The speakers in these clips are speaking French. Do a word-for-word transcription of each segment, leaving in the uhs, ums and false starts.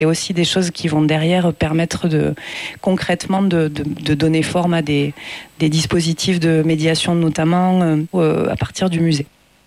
Et aussi des choses qui vont derrière permettre de, concrètement de, de, de donner forme à des, des dispositifs de médiation, notamment euh, à partir du musée.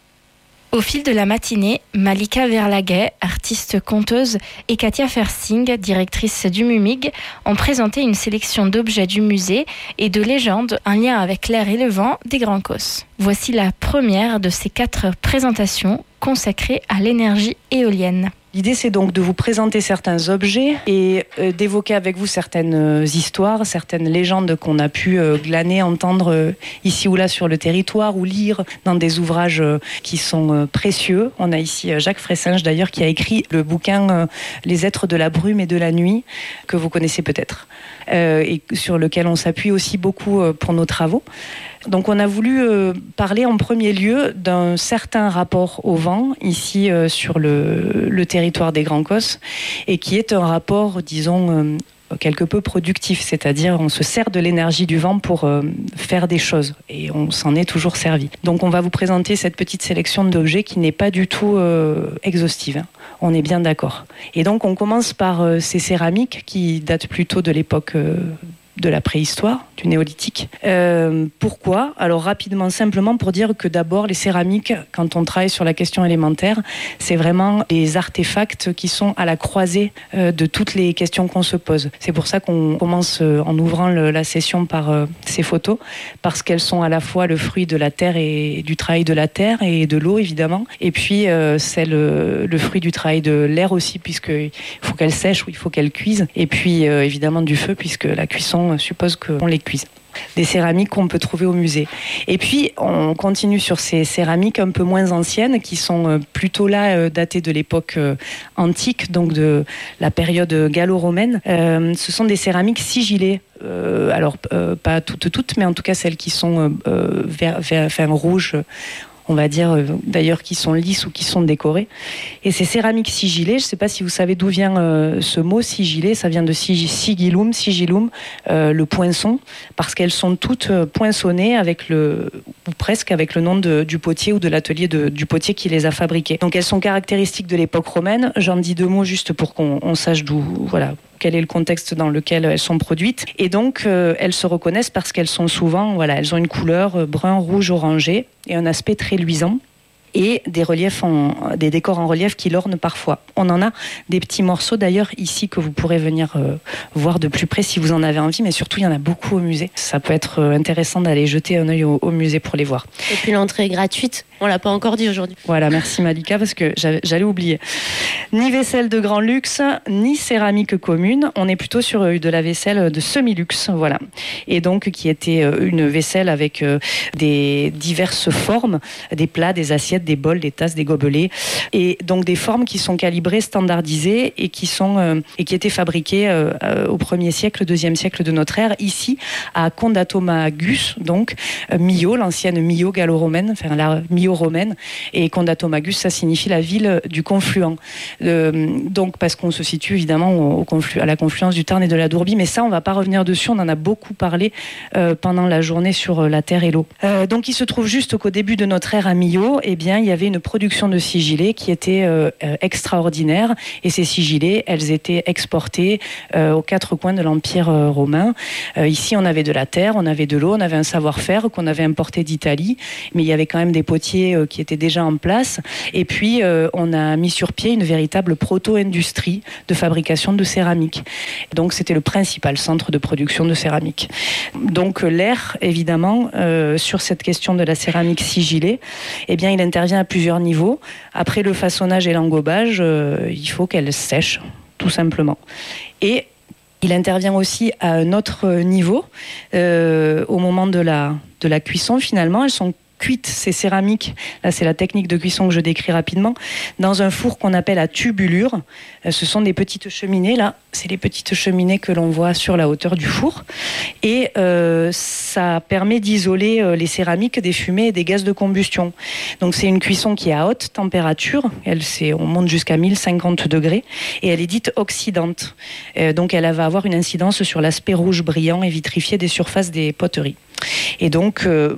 Au fil de la matinée, Malika Verlaguet, artiste conteuse, et Katia Fersing, directrice du MUMIG, ont présenté une sélection d'objets du musée et de légendes en lien avec l'air et le vent des Grands Causses. Voici la première de ces quatre présentations consacrées à l'énergie éolienne. L'idée, c'est donc de vous présenter certains objets et euh, d'évoquer avec vous certaines euh, histoires, certaines légendes qu'on a pu euh, glaner, entendre euh, ici ou là sur le territoire ou lire dans des ouvrages euh, qui sont euh, précieux. On a ici euh, Jacques Fressinge d'ailleurs qui a écrit le bouquin euh, Les êtres de la brume et de la nuit, que vous connaissez peut-être, euh, et sur lequel on s'appuie aussi beaucoup euh, pour nos travaux. Donc on a voulu euh, parler en premier lieu d'un certain rapport au vent ici euh, sur le, le territoire des Grands Causses, et qui est un rapport, disons, euh, quelque peu productif, c'est-à-dire on se sert de l'énergie du vent pour euh, faire des choses, et on s'en est toujours servi. Donc on va vous présenter cette petite sélection d'objets qui n'est pas du tout euh, exhaustive, hein. On est bien d'accord. Et donc on commence par euh, ces céramiques qui datent plutôt de l'époque euh, de la préhistoire, du néolithique. Euh, pourquoi ? Alors rapidement, simplement pour dire que d'abord les céramiques, quand on travaille sur la question élémentaire, c'est vraiment des artefacts qui sont à la croisée euh, de toutes les questions qu'on se pose. C'est pour ça qu'on commence euh, en ouvrant le, la session par euh, ces photos, parce qu'elles sont à la fois le fruit de la terre et, et du travail de la terre et de l'eau évidemment, et puis euh, c'est le, le fruit du travail de l'air aussi, puisqu'il faut qu'elles sèchent ou il faut qu'elles cuisent, et puis euh, évidemment du feu, puisque la cuisson suppose qu'on les cuise. Des céramiques qu'on peut trouver au musée. Et puis, on continue sur ces céramiques un peu moins anciennes, qui sont plutôt là, datées de l'époque antique, donc de la période gallo-romaine. Euh, ce sont des céramiques sigillées. Euh, alors, euh, pas toutes, toutes, mais en tout cas celles qui sont euh, vert, vert, vert rouge, on va dire d'ailleurs qui sont lisses ou qui sont décorées. Et ces céramiques sigillées, je ne sais pas si vous savez d'où vient euh, ce mot sigillé, ça vient de sigillum, sigillum, euh, le poinçon, parce qu'elles sont toutes poinçonnées avec le, ou presque avec le nom de, du potier ou de l'atelier de, du potier qui les a fabriquées. Donc elles sont caractéristiques de l'époque romaine. J'en dis deux mots juste pour qu'on on sache d'où, voilà, quel est le contexte dans lequel elles sont produites. Et donc, euh, elles se reconnaissent parce qu'elles sont souvent, voilà, elles ont une couleur euh, brun, rouge, orangé et un aspect très luisant. Et des reliefs, en, des décors en relief qui l'ornent parfois. On en a des petits morceaux d'ailleurs ici que vous pourrez venir euh, voir de plus près si vous en avez envie, mais surtout il y en a beaucoup au musée. Ça peut être intéressant d'aller jeter un œil au, au musée pour les voir. Et puis l'entrée est gratuite, on l'a pas encore dit aujourd'hui. Voilà, merci Malika, parce que j'allais oublier. Ni vaisselle de grand luxe, ni céramique commune, on est plutôt sur de la vaisselle de semi-luxe, voilà. Et donc qui était une vaisselle avec des diverses formes, des plats, des assiettes, des bols, des tasses, des gobelets, et donc des formes qui sont calibrées, standardisées et qui sont euh, et qui étaient fabriquées euh, euh, au premier siècle, deuxième siècle de notre ère, ici à Condatomagus, donc euh, Millau, l'ancienne Millau gallo-romaine, enfin la Millau romaine, et Condatomagus, ça signifie la ville du confluent. Euh, donc parce qu'on se situe évidemment au, au conflu- à la confluence du Tarn et de la Dourbie, mais ça on va pas revenir dessus, on en a beaucoup parlé euh, pendant la journée sur euh, la terre et l'eau. Euh, donc il se trouve juste qu'au début de notre ère à Millau, eh bien il y avait une production de sigillés qui était euh, extraordinaire, et ces sigillés, elles étaient exportées euh, aux quatre coins de l'Empire euh, romain. Euh, ici, on avait de la terre, on avait de l'eau, on avait un savoir-faire qu'on avait importé d'Italie, mais il y avait quand même des potiers euh, qui étaient déjà en place. Et puis, euh, on a mis sur pied une véritable proto-industrie de fabrication de céramique. Donc, c'était le principal centre de production de céramique. Donc, l'air, évidemment, euh, sur cette question de la céramique sigillée, eh bien, il intervient à plusieurs niveaux. Après le façonnage et l'engobage, euh, il faut qu'elles sèchent, tout simplement. Et il intervient aussi à un autre niveau, euh, au moment de la, de la cuisson, finalement. Elles sont cuites, ces céramiques, là c'est la technique de cuisson que je décris rapidement, dans un four qu'on appelle à tubulure. Ce sont des petites cheminées, là, c'est les petites cheminées que l'on voit sur la hauteur du four. Et euh, ça permet d'isoler euh, les céramiques des fumées et des gaz de combustion. Donc c'est une cuisson qui est à haute température, elle, c'est, on monte jusqu'à mille cinquante degrés, et elle est dite oxydante. Euh, donc elle va avoir une incidence sur l'aspect rouge brillant et vitrifié des surfaces des poteries. Et donc, euh,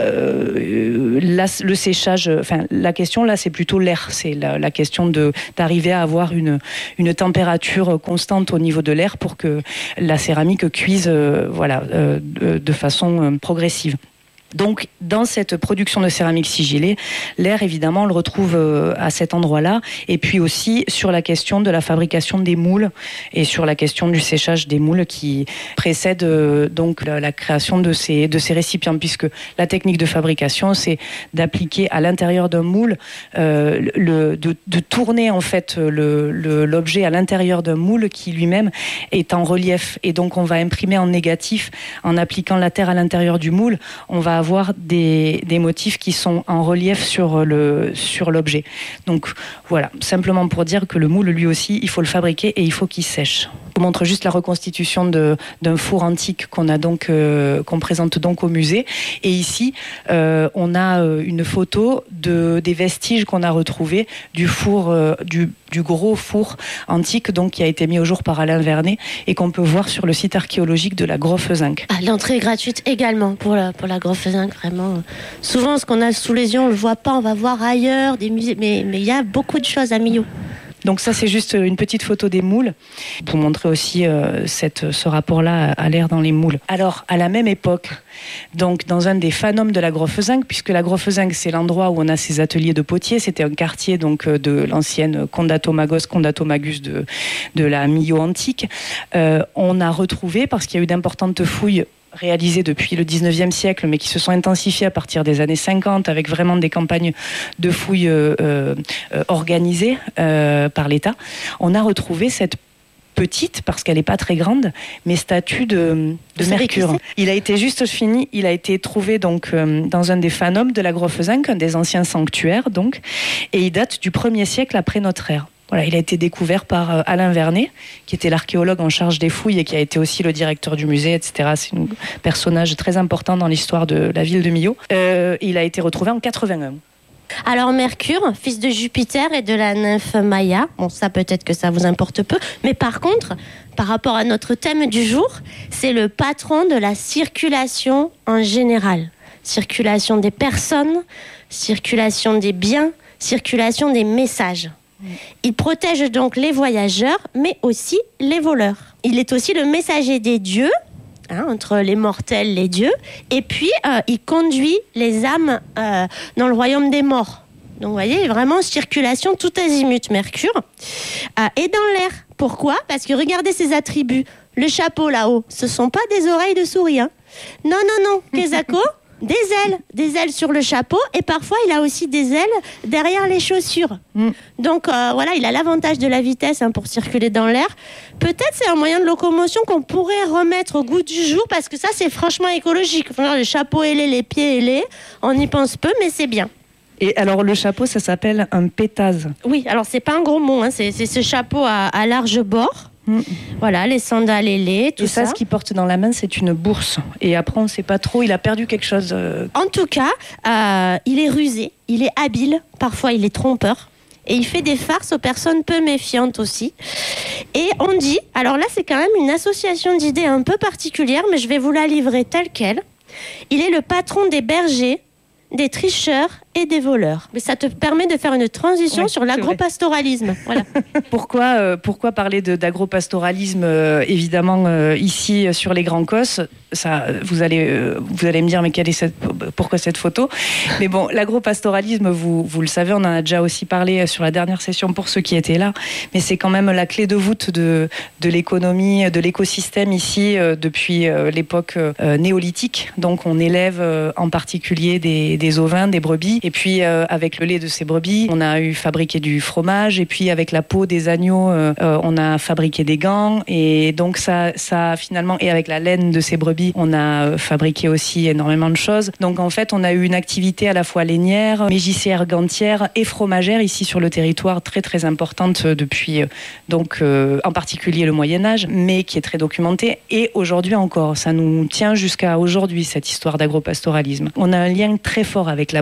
euh, là, le séchage, enfin, la question là, c'est plutôt l'air. C'est la, la question de, d'arriver à avoir une, une température constante au niveau de l'air pour que la céramique cuise euh, voilà, euh, de, de façon euh, progressive. Donc, dans cette production de céramique sigillée, l'air, évidemment, on le retrouve à cet endroit-là. Et puis aussi sur la question de la fabrication des moules et sur la question du séchage des moules qui précède donc la, la création de ces, de ces récipients, puisque la technique de fabrication, c'est d'appliquer à l'intérieur d'un moule, euh, le, de, de tourner en fait le, le, l'objet à l'intérieur d'un moule qui lui-même est en relief. Et donc, on va imprimer en négatif en appliquant la terre à l'intérieur du moule. On va avoir des, des motifs qui sont en relief sur, le, sur l'objet. Donc voilà, simplement pour dire que le moule, lui aussi, il faut le fabriquer et il faut qu'il sèche. Je vous montre juste la reconstitution de, d'un four antique qu'on, a donc, euh, qu'on présente donc au musée. Et ici, euh, on a une photo de, des vestiges qu'on a retrouvés du four, euh, du, du gros four antique donc, qui a été mis au jour par Alain Vernet et qu'on peut voir sur le site archéologique de la Groffe-Zinc. Ah, l'entrée est gratuite également pour la, pour la Groffe-Zinc, vraiment. Souvent, ce qu'on a sous les yeux, on ne le voit pas, on va voir ailleurs, des musées, mais il y a beaucoup de choses à Millau. Donc ça, c'est juste une petite photo des moules pour montrer aussi euh, cette, ce rapport-là à l'air dans les moules. Alors, à la même époque, donc dans un des fanums de la Groffe-Zinc, puisque la Groffe-Zinc, c'est l'endroit où on a ces ateliers de potiers, c'était un quartier donc de l'ancienne Condatomagos, Condatomagus de, de la Millau antique, euh, on a retrouvé, parce qu'il y a eu d'importantes fouilles réalisées depuis le dix-neuvième siècle, mais qui se sont intensifiées à partir des années cinquante, avec vraiment des campagnes de fouilles euh, euh, organisées euh, par l'État. On a retrouvé cette petite, parce qu'elle n'est pas très grande, mais statue de, de Mercure. Il a été juste fini, il a été trouvé donc, euh, dans un des fanums de la Groffe-Zinc, un des anciens sanctuaires, donc, et il date du premier siècle après notre ère. Voilà, il a été découvert par euh, Alain Vernet, qui était l'archéologue en charge des fouilles et qui a été aussi le directeur du musée, et cetera. C'est un personnage très important dans l'histoire de la ville de Millau. Euh, il a été retrouvé en quatre-vingt-un. Alors Mercure, fils de Jupiter et de la nymphe Maïa, bon ça peut-être que ça vous importe peu, mais par contre, par rapport à notre thème du jour, c'est le patron de la circulation en général. Circulation des personnes, circulation des biens, circulation des messages. Il protège donc les voyageurs, mais aussi les voleurs. Il est aussi le messager des dieux, hein, entre les mortels et les dieux, et puis euh, il conduit les âmes euh, dans le royaume des morts. Donc vous voyez, vraiment circulation tout azimut, Mercure. Euh, et dans l'air, pourquoi ? Parce que regardez ses attributs. Le chapeau là-haut, ce ne sont pas des oreilles de souris. Hein. Non, non, non, Kezako, des ailes, des ailes sur le chapeau, et parfois il a aussi des ailes derrière les chaussures. Mm. Donc euh, voilà, il a l'avantage de la vitesse hein, pour circuler dans l'air. Peut-être c'est un moyen de locomotion qu'on pourrait remettre au goût du jour, parce que ça c'est franchement écologique. Enfin, le chapeau ailé, les pieds ailés, on y pense peu, mais c'est bien. Et alors le chapeau, ça s'appelle un pétase. Oui, alors c'est pas un gros mot, hein, c'est, c'est ce chapeau à, à large bord. Mmh. Voilà, les sandales ailées, tout et ça. Et ça, ce qu'il porte dans la main, c'est une bourse. Et après, on ne sait pas trop, il a perdu quelque chose. Euh... En tout cas, euh, il est rusé, il est habile, parfois il est trompeur. Et il fait des farces aux personnes peu méfiantes aussi. Et on dit, alors là c'est quand même une association d'idées un peu particulière, mais je vais vous la livrer telle quelle. Il est le patron des bergers, des tricheurs et des voleurs. Mais ça te permet de faire une transition oui, sur l'agropastoralisme. Voilà. Pourquoi, euh, pourquoi parler de, d'agropastoralisme euh, évidemment euh, ici euh, sur les Grands Cosses ça, vous, allez, euh, vous allez me dire mais quelle est cette, pourquoi cette photo. Mais bon, l'agropastoralisme, vous, vous le savez, on en a déjà aussi parlé sur la dernière session pour ceux qui étaient là, mais c'est quand même la clé de voûte de, de l'économie, de l'écosystème ici euh, depuis euh, l'époque euh, néolithique. Donc on élève euh, en particulier des, des ovins, des brebis. Et puis euh, avec le lait de ces brebis, on a eu fabriqué du fromage. Et puis avec la peau des agneaux, euh, on a fabriqué des gants. Et donc ça, ça finalement, et avec la laine de ces brebis, on a fabriqué aussi énormément de choses. Donc en fait, on a eu une activité à la fois lainière, mégicière, gantière et fromagère ici sur le territoire, très très importante depuis donc euh, en particulier le Moyen-Âge, mais qui est très documentée. Et aujourd'hui encore, ça nous tient jusqu'à aujourd'hui cette histoire d'agropastoralisme. On a un lien très fort avec la brebis. Et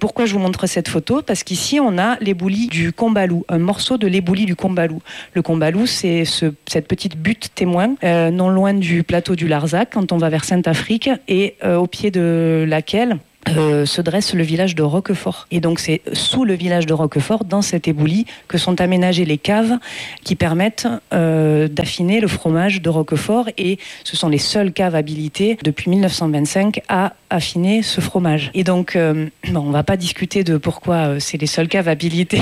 pourquoi je vous montre cette photo ? Parce qu'ici, on a l'éboulis du Combalou, un morceau de l'éboulis du Combalou. Le Combalou, c'est ce, cette petite butte témoin, euh, non loin du plateau du Larzac, quand on va vers Sainte-Afrique, et euh, au pied de laquelle Euh, se dresse le village de Roquefort. Et donc c'est sous le village de Roquefort, dans cet éboulis, que sont aménagées les caves qui permettent euh, d'affiner le fromage de Roquefort, et ce sont les seules caves habilitées depuis mille neuf cent vingt-cinq à affiner ce fromage. Et donc euh, bon, on ne va pas discuter de pourquoi euh, c'est les seules caves habilitées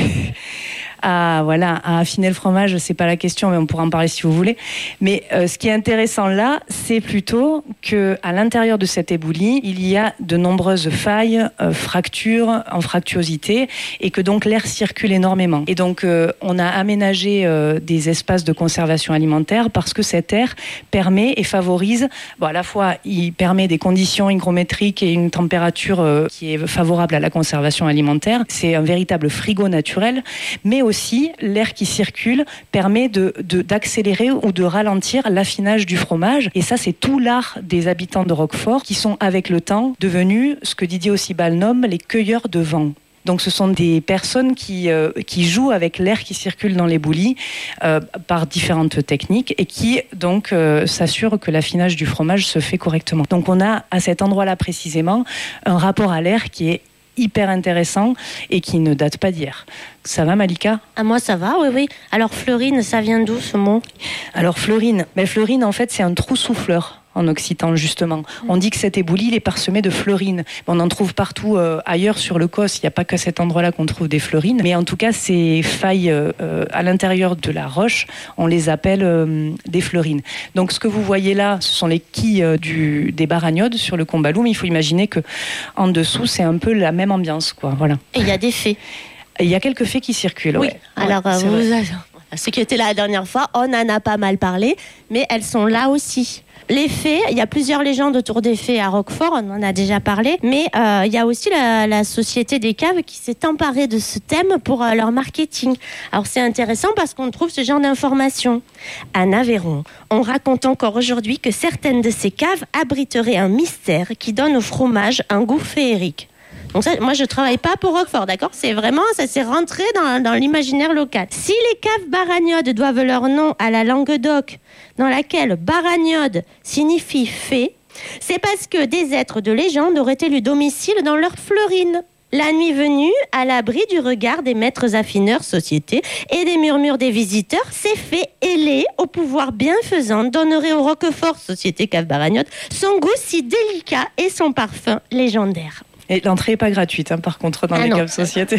à, voilà, à affiner le fromage, c'est pas la question, mais on pourra en parler si vous voulez. Mais euh, ce qui est intéressant là, c'est plutôt qu'à l'intérieur de cet éboulis, il y a de nombreuses failles, euh, fractures, en fractuosité, et que donc l'air circule énormément. Et donc euh, on a aménagé euh, des espaces de conservation alimentaire parce que cet air permet et favorise, bon, à la fois il permet des conditions hygrométriques et une température euh, qui est favorable à la conservation alimentaire. C'est un véritable frigo naturel, mais aussi aussi, l'air qui circule permet de, de, d'accélérer ou de ralentir l'affinage du fromage. Et ça, c'est tout l'art des habitants de Roquefort qui sont, avec le temps, devenus ce que Didier Aucibal nomme les cueilleurs de vent. Donc ce sont des personnes qui, euh, qui jouent avec l'air qui circule dans l'éboulis euh, par différentes techniques, et qui donc euh, s'assurent que l'affinage du fromage se fait correctement. Donc on a à cet endroit-là précisément un rapport à l'air qui est hyper intéressant et qui ne date pas d'hier. Ça va, Malika ? Ah, moi ça va, oui, oui. Alors fleurine, ça vient d'où ce mot ? Alors fleurine, ben, fleurine en fait c'est un trou souffleur en occitan justement. On dit que cet éboulis il est parsemé de fleurines. On en trouve partout euh, ailleurs sur le Causse, il n'y a pas que cet endroit-là qu'on trouve des fleurines, mais en tout cas ces failles euh, à l'intérieur de la roche, on les appelle euh, des fleurines. Donc ce que vous voyez là, ce sont les quilles euh, du, des baragnodes sur le Combalou, mais il faut imaginer que en dessous c'est un peu la même ambiance, quoi. Voilà. Et il y a des fées. Il y a quelques fées qui circulent. Oui, ouais. alors ouais, vous, ceux qui étaient là la dernière fois, on en a pas mal parlé, mais elles sont là aussi. Les fées, il y a plusieurs légendes autour des fées à Roquefort, on en a déjà parlé, mais euh, il y a aussi la, la Société des Caves qui s'est emparée de ce thème pour euh, leur marketing. Alors c'est intéressant parce qu'on trouve ce genre d'informations. En Aveyron, on raconte encore aujourd'hui que certaines de ces caves abriteraient un mystère qui donne au fromage un goût féerique. Donc ça, moi je travaille pas pour Roquefort, d'accord ? C'est vraiment, ça s'est rentré dans, dans l'imaginaire local. Si les caves baragnodes doivent leur nom à la Languedoc, dans laquelle baragnode signifie fée, c'est parce que des êtres de légende auraient élu domicile dans leurs fleurines. La nuit venue, à l'abri du regard des maîtres affineurs société et des murmures des visiteurs, ces fées ailées au pouvoir bienfaisant donneraient au Roquefort Société Cave Baragnode son goût si délicat et son parfum légendaire. Et l'entrée n'est pas gratuite, hein, par contre, dans ah les caves sociétés.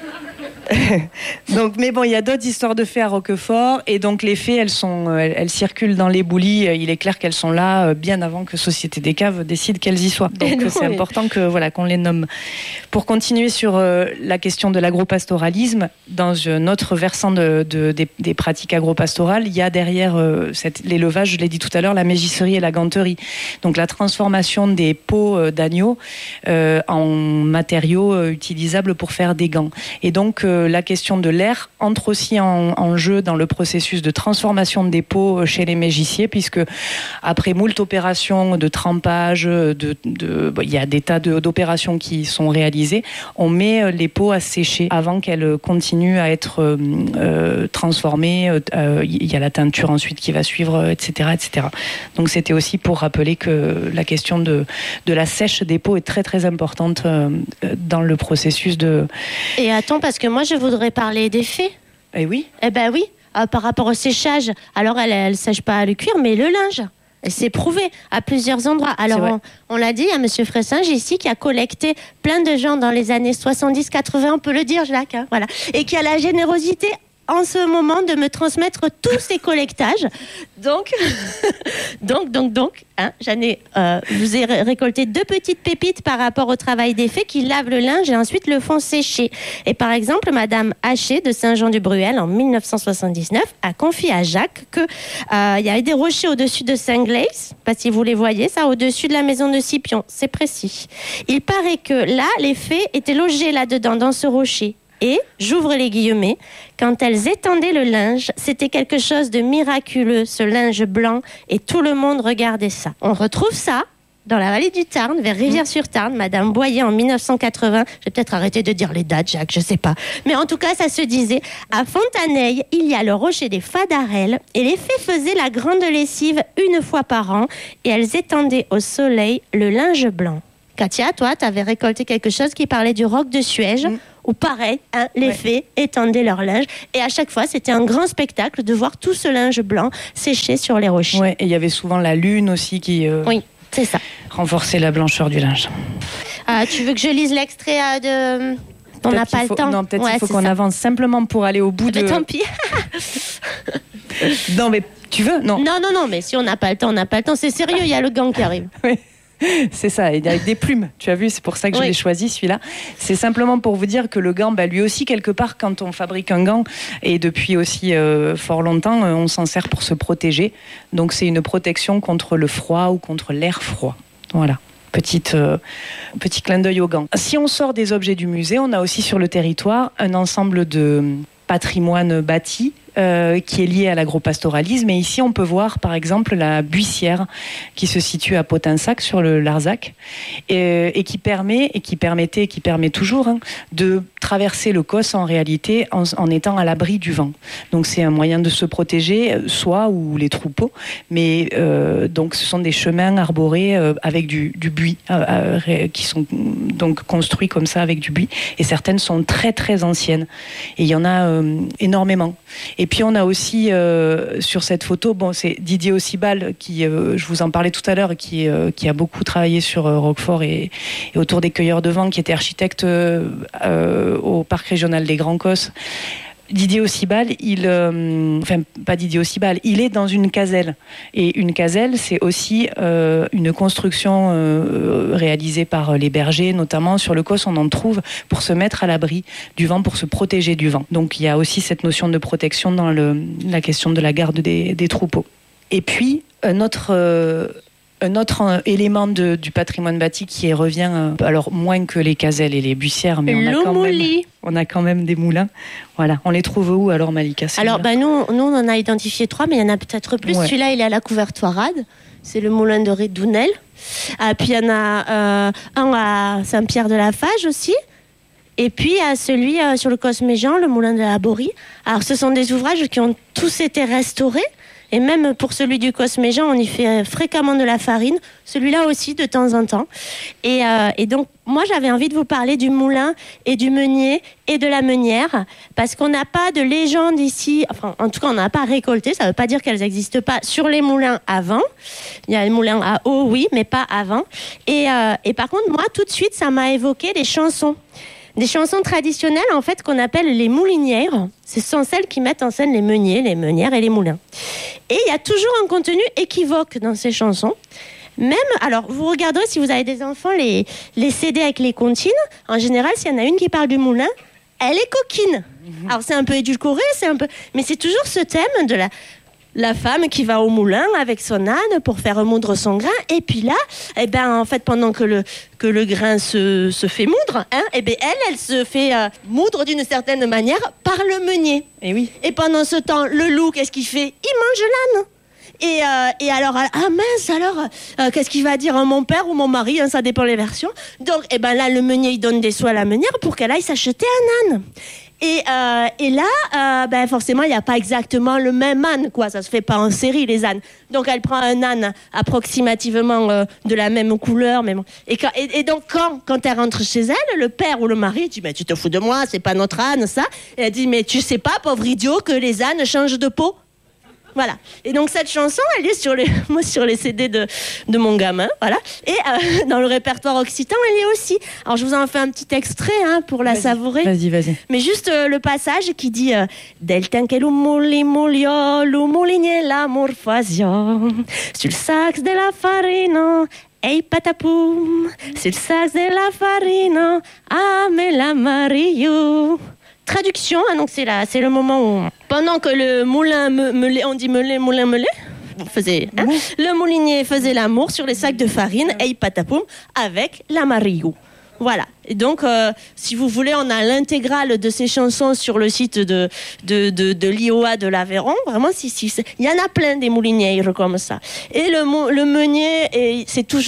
Donc, mais bon, il y a d'autres histoires de fées à Roquefort, et donc les fées, elles sont, elles, elles circulent dans l'éboulis. Il est clair qu'elles sont là bien avant que Société des Caves décide qu'elles y soient. Donc non, c'est oui. important que voilà qu'on les nomme. Pour continuer sur euh, la question de l'agropastoralisme, dans un autre versant de, de, des, des pratiques agropastorales, il y a derrière euh, cette, l'élevage, je l'ai dit tout à l'heure, la mégisserie et la ganterie. Donc la transformation des peaux euh, d'agneaux euh, en matériaux euh, utilisables pour faire des gants. Et donc euh, la question de l'air entre aussi en, en jeu dans le processus de transformation des peaux chez les mégissiers, puisque après moult opérations de trempage, de, de, bon, il y a des tas de, d'opérations qui sont réalisées, on met les peaux à sécher avant qu'elles continuent à être euh, transformées. Euh, il y a la teinture ensuite qui va suivre, et cetera, et cetera. Donc c'était aussi pour rappeler que la question de, de la sèche des peaux est très très importante euh, dans le processus de... Et attends, parce que moi je voudrais parler des fées. Eh oui. Eh ben oui, euh, par rapport au séchage. Alors elle ne sèche pas le cuir, mais le linge. Et c'est prouvé à plusieurs endroits. Alors on, on l'a dit, il y a M. Fressinge ici qui a collecté plein de gens dans les années soixante-dix quatre-vingts, on peut le dire, Jacques, hein, voilà, et qui a la générosité en ce moment de me transmettre tous ces collectages. Donc, donc, donc, donc, hein, j'en ai, euh, je vous ai récolté deux petites pépites par rapport au travail des fées qui lavent le linge et ensuite le font sécher. Et par exemple, Madame Haché de Saint-Jean-du-Bruel en mille neuf cent soixante-dix-neuf a confié à Jacques que euh, il y avait des rochers au-dessus de Saint-Glaise, je sais pas si vous les voyez, ça, au-dessus de la maison de Scipion, c'est précis. Il paraît que là, les fées étaient logées là-dedans, dans ce rocher. Et, j'ouvre les guillemets, quand elles étendaient le linge, c'était quelque chose de miraculeux, ce linge blanc, et tout le monde regardait ça. On retrouve ça dans la vallée du Tarn, vers Rivière-sur-Tarn, Madame Boyer en mille neuf cent quatre-vingts. Je vais peut-être arrêter de dire les dates, Jacques, je sais pas. Mais en tout cas, ça se disait. À Fontaneille, il y a le rocher des Fadarelles et les fées faisaient la grande lessive une fois par an et elles étendaient au soleil le linge blanc. Katia, toi, tu avais récolté quelque chose qui parlait du roc de Suège, mmh. où pareil, hein, les ouais. fées étendaient leur linge. Et à chaque fois, c'était un grand spectacle de voir tout ce linge blanc sécher sur les rochers. Ouais, et il y avait souvent la lune aussi qui... Euh... Oui. C'est ça. Renforcer la blancheur du linge. Euh, tu veux que je lise l'extrait euh, de... On n'a pas faut... le temps. Non, peut-être ouais, il faut qu'on ça. avance simplement pour aller au bout mais de... tant pis. Non, mais tu veux? Non. Non, non, non, mais si on n'a pas le temps, on n'a pas le temps. C'est sérieux, il y a le gant qui arrive. Oui. C'est ça, et avec des plumes, tu as vu, c'est pour ça que oui. je l'ai choisi celui-là. C'est simplement pour vous dire que le gant, bah, lui aussi, quelque part, quand on fabrique un gant, et depuis aussi euh, fort longtemps, euh, on s'en sert pour se protéger. Donc c'est une protection contre le froid ou contre l'air froid. Voilà. Petite, euh, petit clin d'œil au gant. Si on sort des objets du musée, on a aussi sur le territoire un ensemble de patrimoine bâti Euh, qui est lié à l'agropastoralisme. Et ici, on peut voir, par exemple, la buissière qui se situe à Potinsac, sur le Larzac, et, et qui permet, et qui permettait, et qui permet toujours, hein, de traverser le Causse, en réalité, en, en étant à l'abri du vent. Donc, c'est un moyen de se protéger, soi ou les troupeaux, mais euh, donc, ce sont des chemins arborés euh, avec du, du buis, euh, euh, qui sont donc construits comme ça, avec du buis, et certaines sont très, très anciennes. Et il y en a euh, énormément. Et puis on a aussi euh, sur cette photo, bon, c'est Didier Ossibal qui, euh, je vous en parlais tout à l'heure, qui, euh, qui a beaucoup travaillé sur euh, Roquefort et, et autour des cueilleurs de vent, qui était architecte euh, euh, au parc régional des Grands Causses. Didier Ossibal, il, euh, enfin pas Didier Ossibal, il est dans une caselle. Et une caselle, c'est aussi euh, une construction euh, réalisée par les bergers, notamment sur le Causse, on en trouve pour se mettre à l'abri du vent, pour se protéger du vent. Donc il y a aussi cette notion de protection dans le, la question de la garde des, des troupeaux. Et puis, un autre... Euh, Un autre euh, élément de, du patrimoine bâti qui revient, euh, alors moins que les caselles et les buissières, mais on a, quand même, on a quand même des moulins. Voilà. On les trouve où alors, Malika? Alors, bah, nous, nous, on en a identifié trois, mais il y en a peut-être plus. Ouais. Celui-là, il est à la Couvertoirade. C'est le moulin de Rédounel. Ah, puis, il y en a euh, un à Saint-Pierre-de-la-Fage aussi. Et puis, à celui euh, sur le Cosméjean, le moulin de la Borie. Alors, ce sont des ouvrages qui ont tous été restaurés. Et même pour celui du Cosméjean, on y fait fréquemment de la farine. Celui-là aussi, de temps en temps. Et, euh, et donc, moi, j'avais envie de vous parler du moulin et du meunier et de la meunière. Parce qu'on n'a pas de légende ici. Enfin, en tout cas, on n'a pas récolté. Ça ne veut pas dire qu'elles n'existent pas sur les moulins avant. Il y a les moulins à eau, oui, mais pas avant. Et, euh, et par contre, moi, tout de suite, ça m'a évoqué des chansons. Des chansons traditionnelles, en fait, qu'on appelle les moulinières. Ce sont celles qui mettent en scène les meuniers, les meunières et les moulins. Et il y a toujours un contenu équivoque dans ces chansons. Même, alors, vous regarderez, si vous avez des enfants, les, les C D avec les comptines. En général, s'il y en a une qui parle du moulin, elle est coquine. Alors, c'est un peu édulcoré, c'est un peu... mais c'est toujours ce thème de la... La femme qui va au moulin avec son âne pour faire moudre son grain. Et puis là, eh ben, en fait, pendant que le, que le grain se, se fait moudre, hein, eh ben, elle, elle se fait euh, moudre d'une certaine manière par le meunier. Et oui. Et pendant ce temps, le loup, qu'est-ce qu'il fait? Il mange l'âne. Et, euh, et alors, ah mince, alors, euh, qu'est-ce qu'il va dire, hein, mon père ou mon mari, hein, ça dépend les versions. Donc, eh ben là, le meunier, il donne des sous à la meunière pour qu'elle aille s'acheter un âne. Et, euh, et là, euh, ben forcément, il n'y a pas exactement le même âne, quoi. Ça se fait pas en série, les ânes. Donc, elle prend un âne approximativement euh, de la même couleur. Mais bon. et, quand, et, et donc, quand, quand elle rentre chez elle, le père ou le mari dit « Mais tu te fous de moi, c'est pas notre âne, ça ?» Et elle dit « Mais tu sais pas, pauvre idiot, que les ânes changent de peau ?» Voilà. Et donc, cette chanson, elle est sur les, moi, sur les C D de, de mon gamin. Voilà. Et euh, dans le répertoire occitan, elle est aussi. Alors, je vous en fais un petit extrait hein, pour la vas-y, savourer. Vas-y, vas-y. Mais juste euh, le passage qui dit euh, Del temps che l'umuli mulio, l'umuligne l'amor fasio, sul sax de la farina. Hey patapoum, sul sax de la farina, ah me la mario. Traduction, hein, donc c'est là, c'est le moment où pendant que le moulin me, meulait, on dit meulait, moulin meulait, faisait, hein, le moulinier faisait l'amour sur les sacs de farine, et patapoum, avec la Mario. Voilà. Et donc, euh, si vous voulez, on a l'intégrale de ces chansons sur le site de de de, de l'I O A de l'Aveyron. Vraiment, si si, il y en a plein des moulinières comme ça. Et le le meunier, et c'est toujours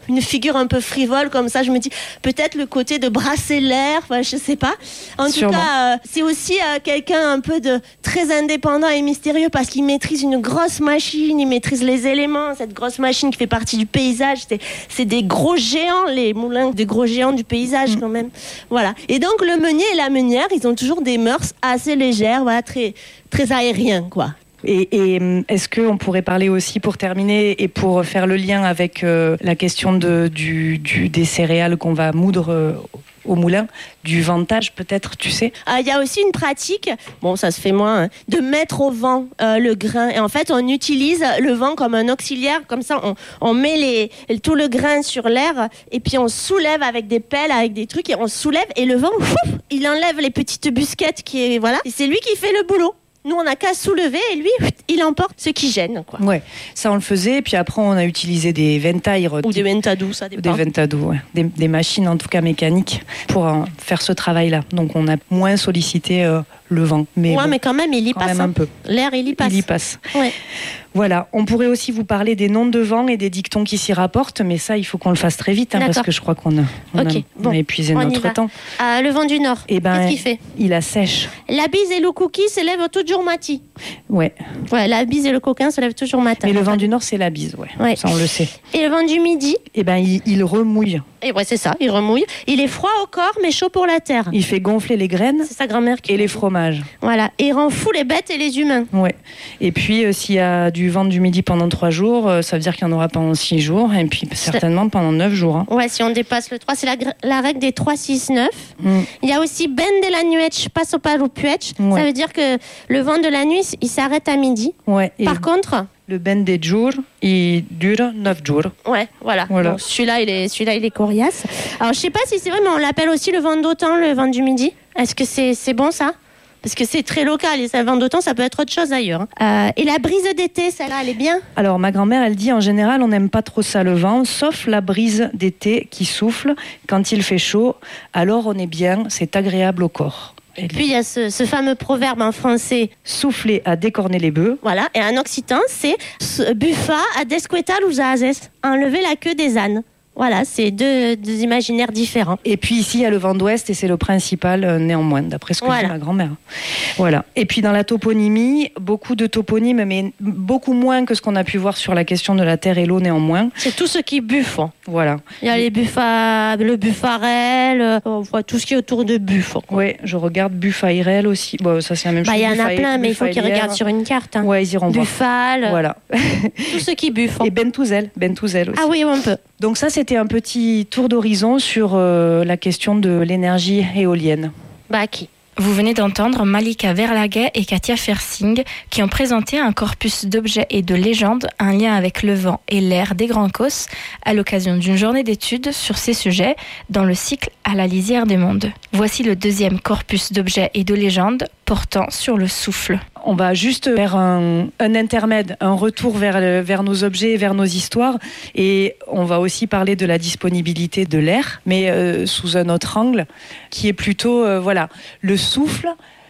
une figure un peu frivole comme ça. Je me dis peut-être le côté de brasser l'air, enfin, je sais pas. En Sûrement. tout cas, euh, c'est aussi euh, quelqu'un un peu de très indépendant et mystérieux parce qu'il maîtrise une grosse machine, il maîtrise les éléments, cette grosse machine qui fait partie du paysage. C'est, c'est des gros géants, les moulins, des gros géants du paysage quand même. Voilà. Et donc le meunier et la meunière, ils ont toujours des mœurs assez légères, voilà, très, très aériens, quoi. Et, et est-ce qu'on pourrait parler aussi, pour terminer, et pour faire le lien avec euh, la question de, du, du, des céréales qu'on va moudre euh, au moulin, du ventage peut-être, tu sais? Il euh, y a aussi une pratique, bon ça se fait moins, hein, de mettre au vent euh, le grain. Et en fait, on utilise le vent comme un auxiliaire, comme ça on, on met les, tout le grain sur l'air et puis on soulève avec des pelles, avec des trucs, et on soulève et le vent, ouf, il enlève les petites busquettes qui est, voilà, et c'est lui qui fait le boulot. Nous, on n'a qu'à soulever et lui, il emporte ce qui gêne, quoi. Ouais, ça on le faisait. Puis après, on a utilisé des ventailles. Ou des ventadous, ça dépend. Des ventadous, ouais. Des, des machines, en tout cas mécaniques, pour euh, faire ce travail-là. Donc, on a moins sollicité euh, le vent. Mais ouais, bon, mais quand même, il y quand passe. Même hein. un peu. L'air, il y passe. Il y passe. Ouais. Voilà, on pourrait aussi vous parler des noms de vent et des dictons qui s'y rapportent, mais ça, il faut qu'on le fasse très vite, hein, parce que je crois qu'on a, on okay. a, on bon. a épuisé on notre temps. Euh, le vent du Nord, eh ben, qu'est-ce qu'il fait? Il assèche. La bise et le cookie se lèvent toujours matin. Ouais. Ouais, la bise et le coquin se lèvent toujours matin. Mais le vent du Nord, c'est la bise, ouais. ouais. Ça, on le sait. Et le vent du Midi? Eh ben, il, il remouille. Et ouais, c'est ça, il remouille. Il est froid au corps, mais chaud pour la terre. Il fait gonfler les graines. C'est sa grand-mère qui et les fromages. Voilà, et il rend fou les bêtes et les humains. Ouais. Et puis, euh, s'il y a du vent du Midi pendant trois jours, euh, ça veut dire qu'il y en aura pendant six jours, et puis certainement pendant neuf jours. Hein. Ouais, si on dépasse le trois, c'est la, la règle des trois, six, neuf. Mm. Il y a aussi Ben de la nuit, passo paru puech. Ouais. Ça veut dire que le vent de la nuit, il s'arrête à midi. Ouais. Et Par contre... Le ben des jours, il dure neuf jours. Ouais, voilà. voilà. Donc, celui-là, il est, celui-là, il est coriace. Alors, je sais pas si c'est vrai, mais on l'appelle aussi le vent d'automne, le vent du Midi. Est-ce que c'est, c'est bon, ça? Parce que c'est très local, et ça, le vent d'automne, ça peut être autre chose ailleurs. Euh, et la brise d'été, celle-là, elle est bien? Alors, ma grand-mère, elle dit, en général, on n'aime pas trop ça, le vent, sauf la brise d'été qui souffle quand il fait chaud. Alors, on est bien, c'est agréable au corps. Et puis il y a ce, ce fameux proverbe en français, souffler à décorner les bœufs. Voilà, et en occitan, c'est buffa à desquetar los ases, enlever la queue des ânes. Voilà, c'est deux, deux imaginaires différents. Et puis ici, il y a le vent d'ouest et c'est le principal euh, néanmoins, d'après ce que voilà. dit ma grand-mère. Voilà. Et puis dans la toponymie, beaucoup de toponymes, mais beaucoup moins que ce qu'on a pu voir sur la question de la terre et l'eau néanmoins. C'est tout ce qui buffe. Voilà. Il y a les buffa, le buffarel, on voit tout ce qui est autour de buff. Oui, je regarde buffairel aussi. Bon, ça c'est la même bah, chose. Il y en a plein, mais il faut qu'ils regardent sur une carte. Hein. Ouais, ils iront voir. Buffal. Voilà. Tout ce qui buffe. Et bentouzel, bentouzel aussi. Ah oui, un peu. Donc ça, c'était un petit tour d'horizon sur euh, la question de l'énergie éolienne. Bah qui Vous venez d'entendre Malika Verlaguet et Katia Fersing qui ont présenté un corpus d'objets et de légendes, un lien avec le vent et l'air des Grands Causses, à l'occasion d'une journée d'études sur ces sujets dans le cycle À la lisière des mondes. Voici le deuxième corpus d'objets et de légendes portant sur le souffle. On va juste faire un, un intermède, un retour vers, le, vers nos objets, vers nos histoires. Et on va aussi parler de la disponibilité de l'air, mais euh, sous un autre angle, qui est plutôt euh, voilà, le souffle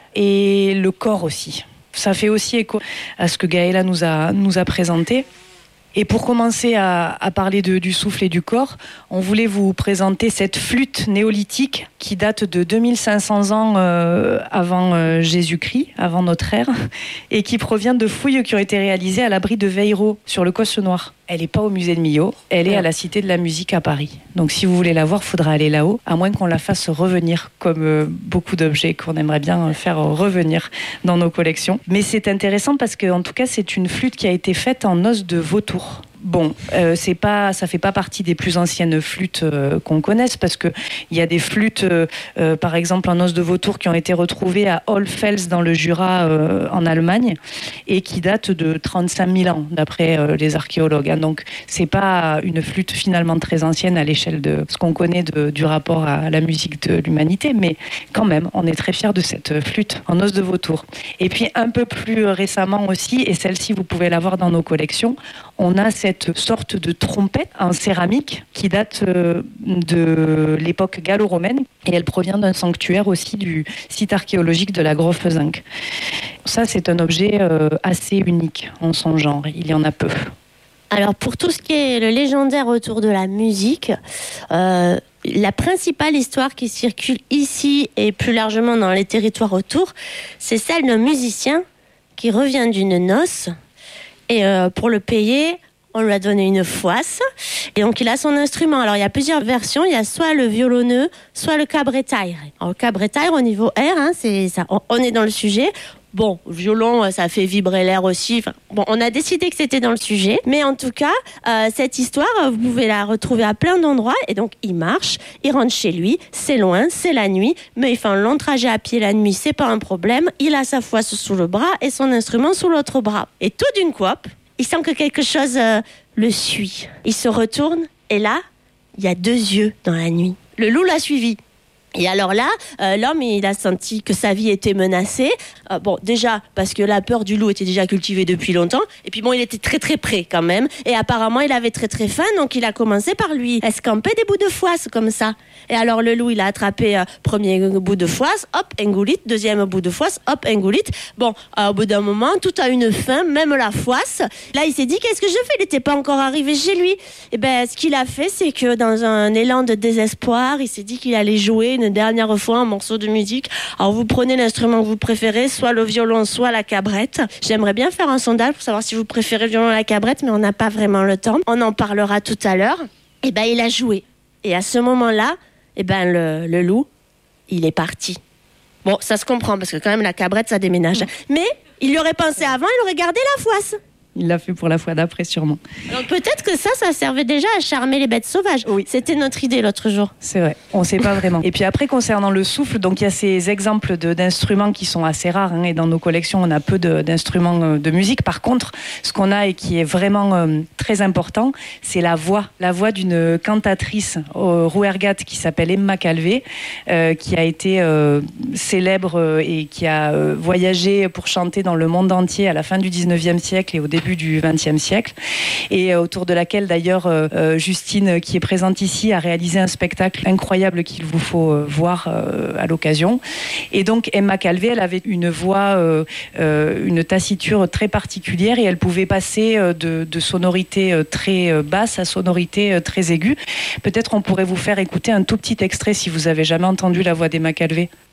et le corps aussi. Ça fait aussi écho à ce que Gaëla nous a, nous a présenté. Et pour commencer à, à parler de, du souffle et du corps, on voulait vous présenter cette flûte néolithique qui date de deux mille cinq cents ans euh, avant euh, Jésus-Christ, avant notre ère, et qui provient de fouilles qui ont été réalisées à l'abri de Veiro, sur le Cosse Noir. Elle n'est pas au musée de Millau, elle est à la Cité de la Musique à Paris. Donc si vous voulez la voir, il faudra aller là-haut, à moins qu'on la fasse revenir, comme euh, beaucoup d'objets qu'on aimerait bien faire revenir dans nos collections. Mais c'est intéressant parce qu'en tout cas, c'est une flûte qui a été faite en os de vautour. Bon, euh, c'est pas, ça fait pas partie des plus anciennes flûtes euh, qu'on connaisse, parce que il y a des flûtes, euh, euh, par exemple en os de vautour, qui ont été retrouvées à Hohlfels dans le Jura euh, en Allemagne et qui datent de trente-cinq mille ans d'après euh, les archéologues. Hein. Donc c'est pas une flûte finalement très ancienne à l'échelle de ce qu'on connaît de, du rapport à la musique de l'humanité, mais quand même, on est très fiers de cette flûte en os de vautour. Et puis un peu plus récemment aussi, et celle-ci vous pouvez la voir dans nos collections, on a cette sorte de trompette en céramique qui date de l'époque gallo-romaine et elle provient d'un sanctuaire aussi du site archéologique de la Groff-Zinc. Ça, c'est un objet assez unique en son genre. Il y en a peu. Alors pour tout ce qui est le légendaire autour de la musique, euh, la principale histoire qui circule ici et plus largement dans les territoires autour, c'est celle d'un musicien qui revient d'une noce et euh, pour le payer, on lui a donné une foisse et donc il a son instrument. Alors il y a plusieurs versions, il y a soit le violoneux, soit le cabretaire. Alors le cabretaire au niveau air, hein, c'est ça, on, on est dans le sujet. Bon, le violon, ça fait vibrer l'air aussi. Enfin, bon, on a décidé que c'était dans le sujet. Mais en tout cas, euh, cette histoire, vous pouvez la retrouver à plein d'endroits. Et donc, il marche, il rentre chez lui. C'est loin, c'est la nuit. Mais il fait un long trajet à pied la nuit, c'est pas un problème. Il a sa foisse sous le bras et son instrument sous l'autre bras. Et tout d'une coupe, il sent que quelque chose euh, le suit. Il se retourne et là, il y a deux yeux dans la nuit. Le loup l'a suivi. Et alors là, euh, l'homme, il a senti que sa vie était menacée. Euh, bon, déjà, parce que la peur du loup était déjà cultivée depuis longtemps. Et puis bon, il était très très près quand même. Et apparemment, il avait très très faim. Donc il a commencé par lui escamper des bouts de foisse comme ça. Et alors le loup, il a attrapé euh, premier bout de foisse, hop, engoulite. Deuxième bout de foisse, hop, engoulite. Bon, euh, au bout d'un moment, tout a une fin, même la foisse. Là, il s'est dit, qu'est-ce que je fais? Il n'était pas encore arrivé chez lui. Et ben, ce qu'il a fait, c'est que dans un élan de désespoir, il s'est dit qu'il allait jouer une dernière fois un morceau de musique. Alors vous prenez l'instrument que vous préférez, soit le violon, soit la cabrette. J'aimerais bien faire un sondage pour savoir si vous préférez le violon ou la cabrette, mais on n'a pas vraiment le temps. On en parlera tout à l'heure. Et ben il a joué. Et à ce moment-là, et ben le, le loup, il est parti. Bon, ça se comprend parce que quand même la cabrette ça déménage. Mais il y aurait pensé avant, il aurait gardé la foisse. Il l'a fait pour la fois d'après, sûrement. Donc peut-être que ça, ça servait déjà à charmer les bêtes sauvages. Oui. C'était notre idée l'autre jour. C'est vrai, on ne sait pas vraiment. Et puis après, concernant le souffle, donc il y a ces exemples de, d'instruments qui sont assez rares, hein, et dans nos collections, on a peu de, d'instruments de musique. Par contre, ce qu'on a et qui est vraiment euh, très important, c'est la voix. La voix d'une cantatrice au Rouergat qui s'appelle Emma Calvé, euh, qui a été euh, célèbre euh, et qui a euh, voyagé pour chanter dans le monde entier à la fin du dix-neuvième siècle et au début du vingtième siècle, et autour de laquelle d'ailleurs euh, Justine, qui est présente ici, a réalisé un spectacle incroyable qu'il vous faut euh, voir euh, à l'occasion. Et donc Emma Calvé, elle avait une voix, euh, euh, une taciture très particulière, et elle pouvait passer euh, de, de sonorités euh, très euh, basses à sonorités euh, très aiguës. Peut-être on pourrait vous faire écouter un tout petit extrait si vous avez jamais entendu la voix d'Emma Calvé.